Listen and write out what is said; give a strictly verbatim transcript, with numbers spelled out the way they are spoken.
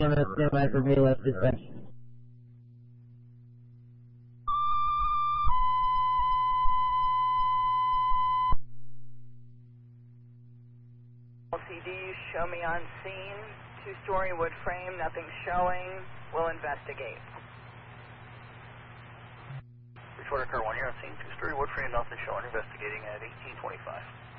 Stand by for me, left dispatch. L C D, show me on scene. Two-story wood frame, nothing showing. We'll investigate. Bridgewater car one, you're on scene. Two-story wood frame, nothing showing. Investigating at eighteen twenty-five.